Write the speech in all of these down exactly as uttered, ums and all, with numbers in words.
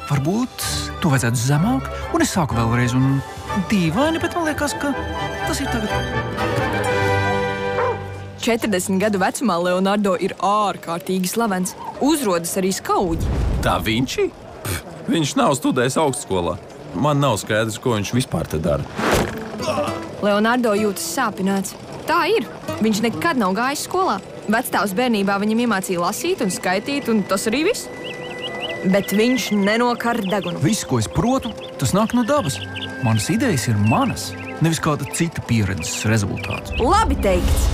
varbūt to vajadzētu zemāk, un es sāku vēlreiz, un dīvaini, bet man liekas, ka tas ir tagad. četrdesmit gadu vecumā Leonardo ir ārkārtīgi slavens. Uzrodas arī skauģi. Tā Vinči? Pff, viņš nav studējis augstskolā. Man nav skaidrs, ko viņš vispār te dara. Leonardo jūtas sāpināts. Tā ir. Viņš nekad nav gājis skolā. Vectāvs bērnībā viņam iemācīja lasīt un skaitīt, un tas arī viss. Bet viņš nenokar degunu. Viss, ko es protu, tas nāk no dabas. Manas idejas ir manas, nevis kāda cita pieredzes rezultāts. Labi teikts.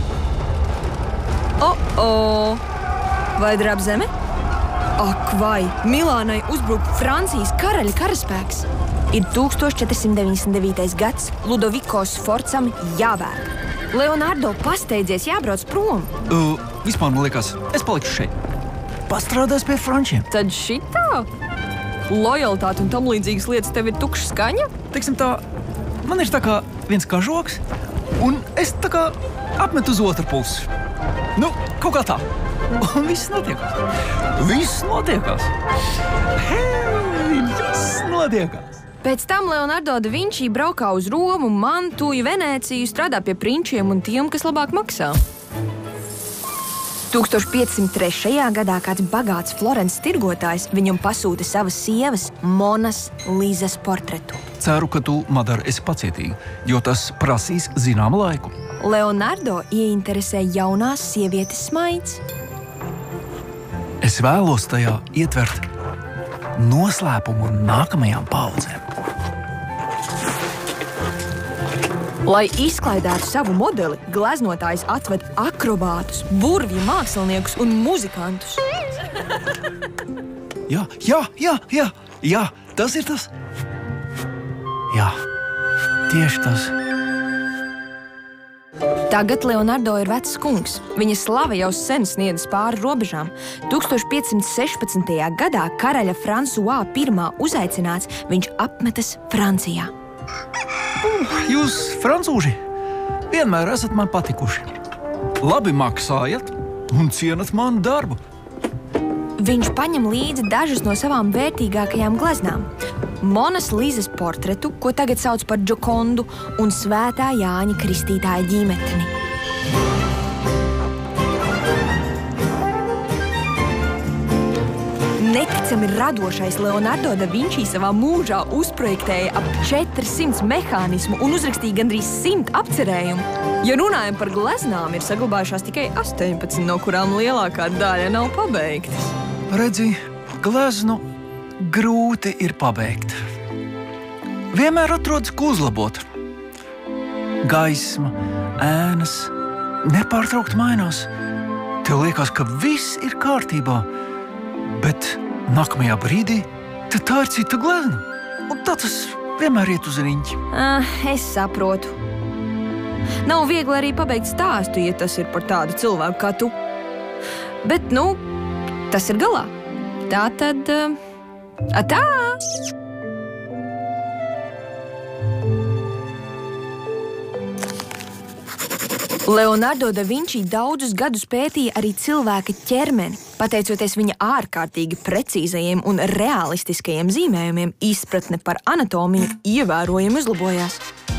O-o! Vai drāb zeme? Ak, vai! Milānai uzbruk Francijas karaļa karaspēks. Ir tūkstoš četri simti deviņdesmit devītais gads, Ludoviko Sforzam jābēg. Leonardo pasteidzies jābrauc prom. Uh, vispār man liekas, es palikšu šeit. Pastrādās pie frančiem. Tad šitā? Lojalitāte un tam līdzīgas lietas tev ir tukša skaņa? Teiksim tā, man ir tā kā viens kažoks, un es tā kā apmetu uz otru pusi. Nu, kaut kā tā. Un viss notiekās. Viss notiekās. Hei, viss notiekās. Pēc tam Leonardo da Vinci braukā uz Romu, Mantuju, Venēciju, strādā pie prinčiem un tiem, kas labāk maksā. tūkstoš piecsimt trešajā gadā kāds bagāts Florences tirgotājs viņam pasūta savas sievas Monas Lizas portretu. Ceru, ka tu, Madara, esi pacietīga, jo tas prasīs zināmu laiku. Leonardo ieinteresē jaunās sievietes smaids. Es vēlos tajā ietvert noslēpumu nākamajām paudzēm. Lai izklaidētu savu modeli, gleznotājs atved akrobātus, burvju māksliniekus un muzikantus. Jā, jā, jā, jā, jā, tas ir tas. Jā, tieši tas. Tagad Leonardo ir vecs kungs. Viņa slava jau sen sniedzas pāri robežām. tūkstoš piecsimt sešpadsmitajā gadā karaļa Fransua pirmā uzaicināts, viņš apmetas Francijā. Jūs, francūži, vienmēr esat man patikuši. Labi maksājat un cienat manu darbu. Viņš paņem līdzi dažas no savām vērtīgākajām gleznām. Monas Lizas portretu, ko tagad sauc par Džokondu, un Svētā Jāņa Kristītāja ģimetni. Neticami radošais Leonardo da Vinci savā mūžā uzprojektēja ap četrsimt mehānismu un uzrakstīja gandrīz simt apcerējumu. Ja runājam par gleznām, ir saglabājušās tikai astoņpadsmit, no kurām lielākā daļa nav pabeigtas. Redzi, gleznu grūti ir pabeigt. Vienmēr atrodas, ko uzlabot. Gaisma, ēnas nepārtraukti mainās. Tev liekas, ka viss ir kārtībā, bet nākamajā brīdī tad tā ir cita glezna. Un tā tas vienmēr iet uz riņķi. Ah, es saprotu. Nav viegli arī pabeigt stāstu, ja tas ir par tādu cilvēku kā tu. Bet, nu, tas ir galā. Tā tad... Uh, atā! Leonardo da Vinci daudzus gadus pētīja arī cilvēka ķermeni. Pateicoties viņa ārkārtīgi precīzajiem un realistiskajiem zīmējumiem, izpratne par anatomiju ievērojami uzlabojās.